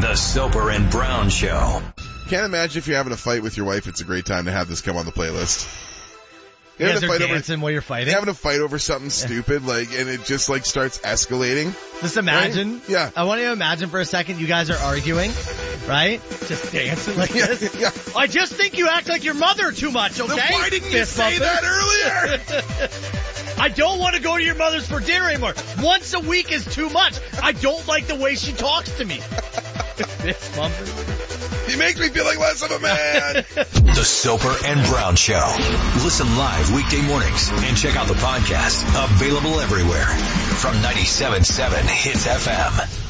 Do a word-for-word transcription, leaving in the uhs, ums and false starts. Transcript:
The Soper and Brown Show. Can't imagine if you're having a fight with your wife, it's a great time to have this come on the playlist. You You're guys having a are fight dancing over, while you're fighting. you're having a fight over something stupid, like, and it just like starts escalating. Just imagine. Right? Yeah. I want you to imagine for a second you guys are arguing, right? Just dancing like Yeah, this. yeah. I just think you act like your mother too much, okay? Then why didn't you Fist say bumper. that earlier? I don't want to go to your mother's for dinner anymore. Once a week is too much. I don't like the way she talks to me. Fist bumper. He makes me feel like less of a man. The Soper and Brown Show. Listen live weekday mornings and check out the podcast. Available everywhere from ninety-seven point seven Hits F M.